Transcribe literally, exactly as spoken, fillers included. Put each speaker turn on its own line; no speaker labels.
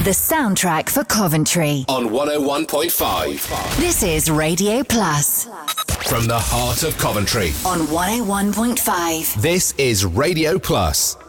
The soundtrack for Coventry.
On one oh one point five.
This is Radio Plus.
From the heart of Coventry.
On one oh one point five.
This is Radio Plus.